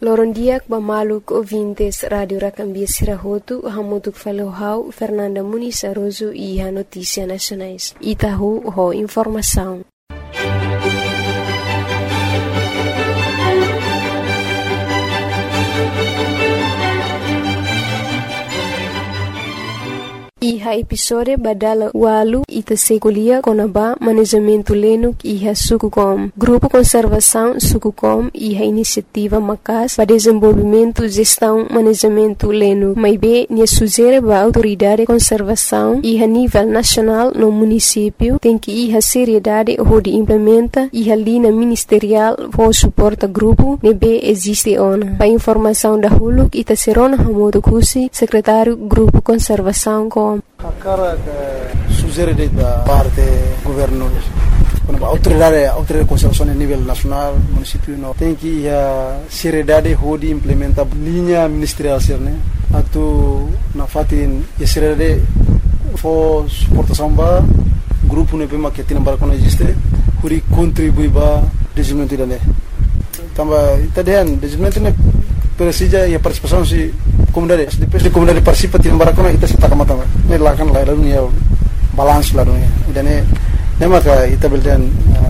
Lorondiak bamaluk ouvintes Radio Rakambia Sirahotu, hamutuk falohau Fernanda Muniz Aroso e a Notícia Nacionais. Itahu ho informação. Iha episode badala walu ita sekolia konaba manejamento lenuk iha Sukucom. Grupo Conservação Sukucom iha iniciativa macas para desenvolvimento, gestão, manejamento lenuk. Maibe nia sugere ba autoridade conservação iha nível nacional no município tem que iha seriedade onde implementa iha linha ministerial for suporta grupo nebe existe ona. Pa informação da huluk ita serona hamodo kusi secretário Grupo Conservação com a cara sugere da parte governo quando autoridade de conservação a nível nacional município no tem que a seriedade de implementar linha ministerial serne atu na fatin a seriedade for suportação ba grupo ne bema que tem para quando existe huri contribui ba desenvolvimento da né tamba itadian desenvolvimento ne precisa e a participação se comunidade depois de comunidade participa tem barakona ita se takamata ne lakan la dunia balance la dunia idane ne maka ita beldan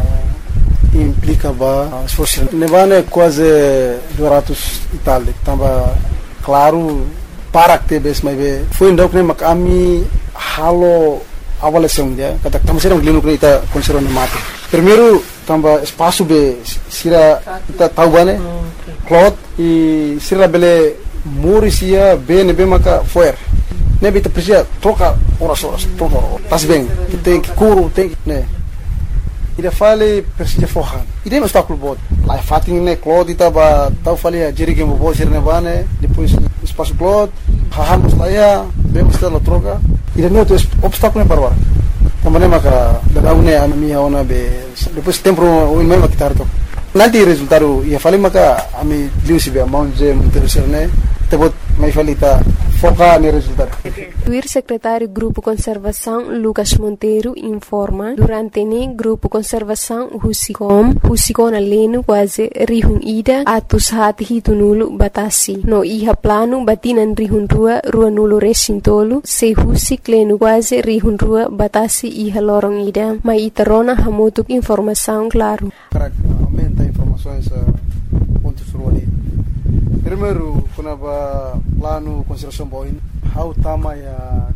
implica ba esforço ne vane quase 200 Itália tamba claro para que bes mai be foi ndok ne makami halo avaliação dia kata tamba serang linu ita conserva ne mate primeiro tamba espaço be sira ita tahu bane cloth e sira bele Murisia bene maka foer nebe te precisa troca horas troca tas bem tem que curo tem que né ida fale precisa forran ida não está com bot lá fatin né cloth ita ba tau fale a jerige mo bo sirne bane depois espaço cloth haham saya bem está la troca ida não tem obstáculo para agora também maka da une a minha ona be depois tempo o mesmo que tarto nanti resultado ia fale maka ami liusi be manje interesserne tebot mai falita foca no resultado. O secretário Grupo Conservação Lucas Monteiro informa durante o Grupo Conservação Husicom aleno quase rihun ida atus hati hitunulu batasi no iha plano batinan rihun rua nulu resintolu se husik leno quase rihun rua batasi iha lorong ida mai itarona hamutuk informação claro. Aumenta informações pontos ruali. Primeiro, quando plano conservação boin, how tama ya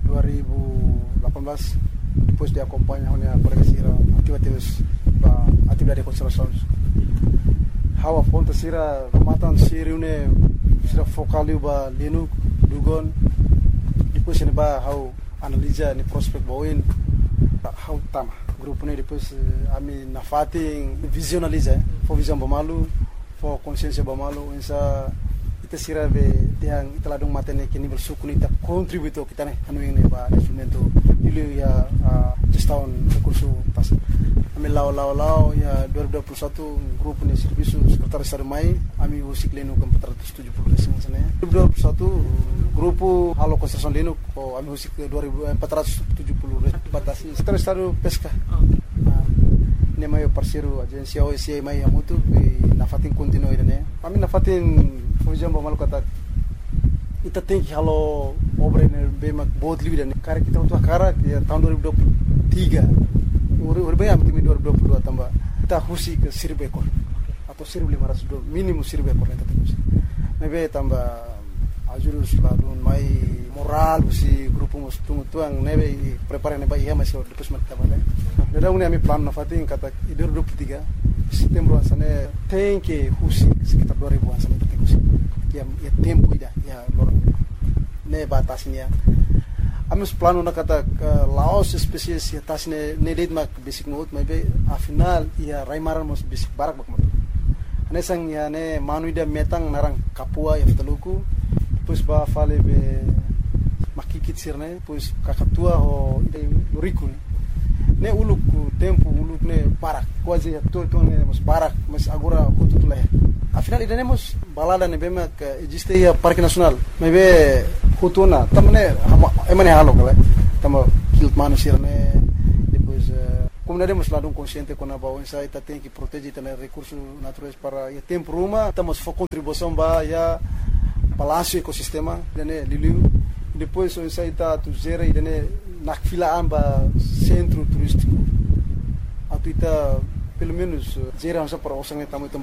2018 depois de acompanhar a colega atividade de conservação. How aponta sira matan siriune sira focaliu ba lenu dugon depois ne ba how analisa ni prospect boin how tama grupo ne depois ami na fatin visionaliza for visão bamalu for consciência bamalu insa ita sira be tiang ita ladung matene ke nível suku ita contributo kita ne anu ini ba desenvolvimento ilu ya gestão recurso pas ami lao ya 2021 grupo ne serviço secretário estado mai ami usik leno com 470 resim sana 2021 grupo halo construção leno ko ami usik 470 batasi secretário estado pesca ne mai parceiro agência OSCE mai amutu na fatin continuo ida ami na fatin fujam ba malukata ita tem que halo obra ne be mak bod livida ne cara kita untuk cara que tahun 2023 urbe am timi 2022 tambah kita husi ke 1000 ekor atau 1500 minimum 1000 ekor eta terus mebe tambah ajurus ladun mai moral si grupo mus tuang nebe prepare ne ba iya masih depois mak tabale dada une ami plan na fatin kata 2023 setembro sana tem que husi sekitar 2000 sana tem husi ya tempo ida ya lor ne batasnya amus plano na kata laos spesies ya tasne ne led mak basic note maybe afinal ya raimaran mos basic barak bakmat ane sang ya ne manuida metang narang kapua ya teluku pues ba fale be makikit sirne pues kakatua ho loriku ne uluk tempo uluk ne barak quase ya to ne mos barak mas agora kututula afinal iremos balada ne bema que existe ya parque nacional maybe hutuna tamne emane halo kala tamo kilt manu sirne depois comunidade mas lá consciente com a baú essa ita tem que proteger também recursos naturais para o tempo uma estamos for contribuição ba ya palácio ecossistema dene liliu depois o essa ita tu gera e dene na fila amba centro turístico atuita pelo menos gera para o orçamento